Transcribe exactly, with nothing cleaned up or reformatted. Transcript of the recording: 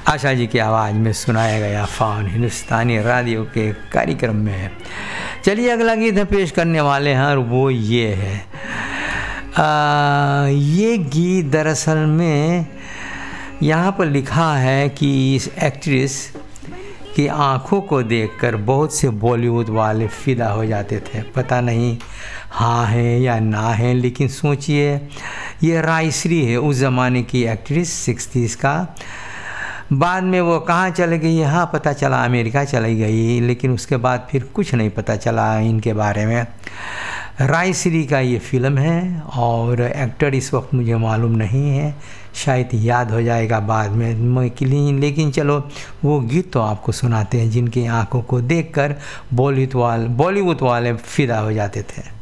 आशा जी की आवाज़ में सुनाया गया फ़ान हिंदुस्तानी रेडियो के कार्यक्रम में। चलिए अगला गीत हम पेश करने वाले हैं और वो ये है, आ, ये गीत दरअसल में यहाँ पर लिखा है कि इस एक्ट्रेस की आँखों को देखकर बहुत से बॉलीवुड वाले फ़िदा हो जाते थे। पता नहीं हाँ है या ना है, लेकिन सोचिए ये रायश्री है, उस ज़माने की एक्ट्रेस सिक्सटीज़ का। बाद में वो कहाँ चले गई, हाँ पता चला अमेरिका चली गई, लेकिन उसके बाद फिर कुछ नहीं पता चला इनके बारे में। रायश्री का ये फ़िल्म है और एक्टर इस वक्त मुझे मालूम नहीं है, शायद याद हो जाएगा बाद में। लेकिन चलो वो गीत तो आपको सुनाते हैं जिनकी आंखों को देखकर बॉलीवुड वाले बॉलीवुड वाले फ़िदा हो जाते थे।